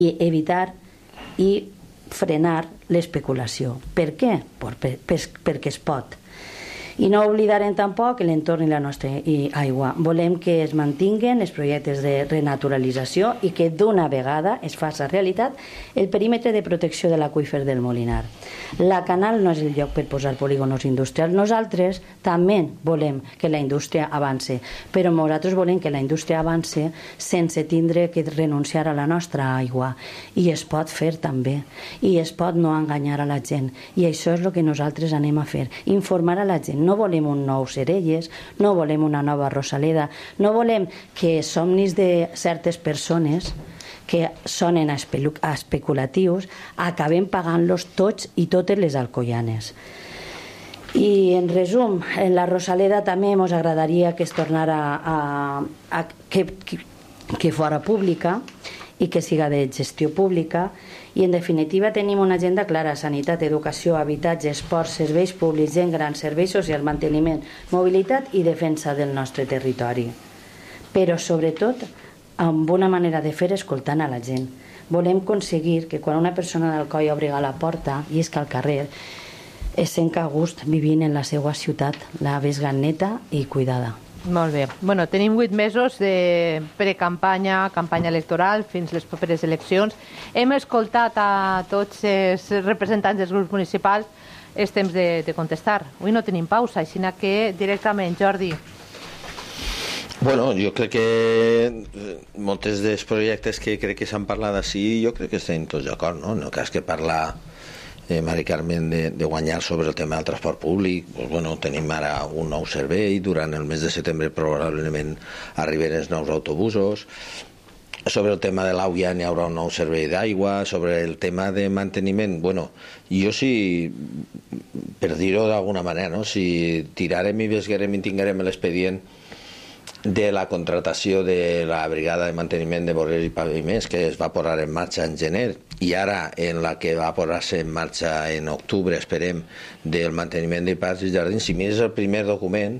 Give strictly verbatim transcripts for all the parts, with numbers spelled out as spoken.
i evitar i frenar l'especulació. Per què? Per, per, per, perquè es pot. I no oblidarem tampoc l'entorn i la nostra aigua. Volem que es mantinguen els projectes de renaturalització i que d'una vegada es faci realitat el perímetre de protecció de l'aqüífer del Molinar. La Canal no és el lloc per posar polígonos industrials. Nosaltres també volem que la indústria avance, però nosaltres volem que la indústria avance sense tindre que renunciar a la nostra aigua. I es pot fer també. I es pot no enganyar a la gent. I això és el que nosaltres anem a fer. Informar a la gent. No volem un nou Cerelles, no volem una nova Rosaleda, no volem que somnis de certes persones que sonen especulatius acabem pagant-los tots i totes les alcoianes. I en resum, en la Rosaleda també ens agradaria que es tornara a, a que, que, que fora pública i que siga de gestió pública, i en definitiva tenim una agenda clara: sanitat, educació, habitatge, esports, serveis públics, gent gran, serveis socials, manteniment, mobilitat i defensa del nostre territori. Però sobretot amb una manera de fer escoltant a la gent. Volem aconseguir que quan una persona d'Alcoi obri la porta i isca al carrer es sent a gust vivint en la seva ciutat, la vesga neta i cuidada. Molt bé. Bueno, tenim vuit mesos de precampanya, campanya electoral, fins les properes eleccions. Hem escoltat a tots els representants dels grups municipals. És temps de, de contestar. Avui no tenim pausa, així que directament, Jordi. Bueno, jo crec que molts dels projectes que crec que s'han parlat així, jo crec que estem tots d'acord, no? No cal que parlar Eh, Mari Carmen, de, de guanyar sobre el tema del transport públic. Pues, bueno, tenim ara un nou servei, durant el mes de setembre probablement arriben els nous autobusos. Sobre el tema de l'Auia n'hi haurà un nou servei d'aigua. Sobre el tema de manteniment, bueno, jo sí, per dir-ho d'alguna manera, no? Si tirarem i vesguerem i tinguerem l'expedient de la contratació de la brigada de manteniment de vorers i paviments, que es va posar en marxa en gener, i ara en la que va posar-se en marxa en octubre, esperem, del manteniment de parcs i jardins, si mires el primer document,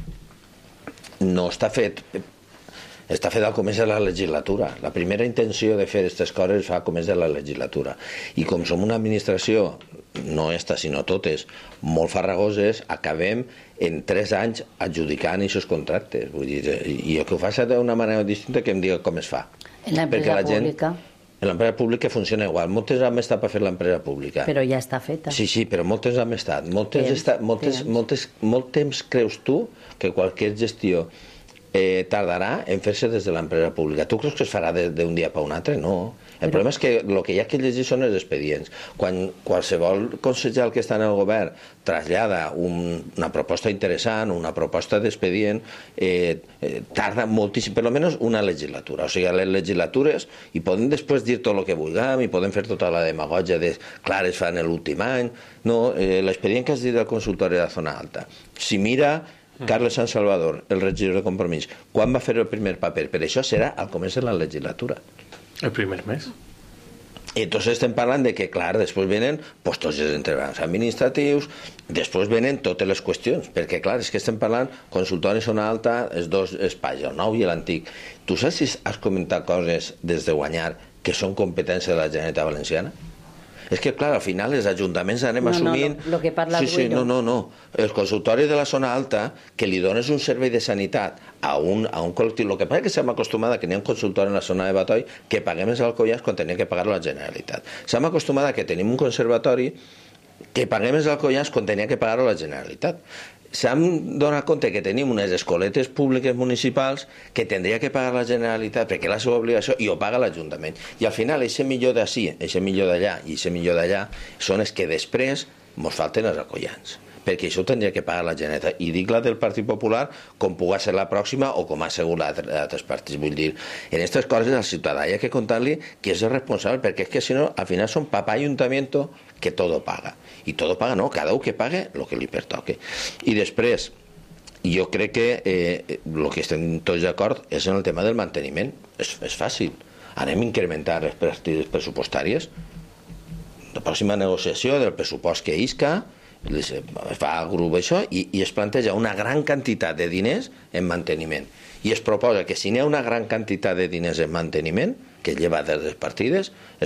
no està fet, està fet al començ de la legislatura. La primera intenció de fer aquestes coses fa al començ de la legislatura. I com som una administració, no esta sinó totes, molt farragoses, acabem en tres anys adjudicant aquests contractes. Vull dir, i el que ho faci d'una manera distinta que em diga com es fa. En l'empresa pública. En l'empresa pública funciona igual. Moltes han estat per fer l'empresa pública. Però ja està feta. Sí, sí, però moltes han estat. Moltes, està, moltes, moltes, molt temps creus tu que qualsevol gestió eh, tardarà en fer-se des de l'empresa pública. Tu creus que es farà d'un dia per un altre? No. El problema és que el que hi ha que llegir són els expedients. Quan qualsevol consellera que està en el govern trasllada un, una proposta interessant, una proposta d'expedient, eh, eh, tarda moltíssim, per almenys una legislatura. O sigui, les legislatures, i podem després dir tot el que vulguem, i podem fer tota la demagogia de clar, es fan l'últim any. No, eh, l'expedient que has dit del consultori de Zona Alta. Si mira Carles Sant Salvador, el regidor de Compromís, quan va fer el primer paper? Per això serà al començ de la legislatura. El primer mes. I entonces estem parlant de que, clar, després venen pues, tots els entrebancs administratius, després venen totes les qüestions, perquè, clar, és que estem parlant consultori Zona Alta, els dos espais, el nou i l'antic. Tu saps si has comentat coses des de guanyar que són competència de la Generalitat Valenciana? És que, clar, al final els ajuntaments anem no, assumint... No, no, el que parla sí, sí, no, no, no. El consultori de la Zona Alta, que li dones un servei de sanitat a un, a un col·lectiu... El que passa és que s'hem acostumat a que n'hi ha un consultori en la zona de Batoi que paguem els alcoians quan tenia que pagar-lo la Generalitat. S'hem acostumat a que tenim un conservatori que paguem els alcoians quan tenia que pagar-lo la Generalitat. S'han donat compte que tenim unes escoletes públiques municipals que tindria que pagar la Generalitat perquè és la seva obligació i ho paga l'Ajuntament. I al final, aquest millor d'ací, aquest millor d'allà i aquest millor d'allà són els que després ens falten els alcoians, perquè això ho tindria que pagar la Generalitat. I dic la del Partit Popular com pugui ser la pròxima o com ha sigut d'altres partits. Vull dir, en aquestes coses al ciutadà hi ha que contar-li que és el responsable, perquè és que si no, al final són papà ayuntamiento que todo paga. I todo paga, no, cada un que pague el que li pertoque. I després, jo crec que eh, el que estem tots d'acord és en el tema del manteniment. És, és fàcil. Anem a incrementar les partides pressupostàries. La pròxima negociació del pressupost que isca es fa el grup això i, i es planteja una gran quantitat de diners en manteniment. I es proposa que si n'hi ha una gran quantitat de diners en manteniment, que lleva des les partides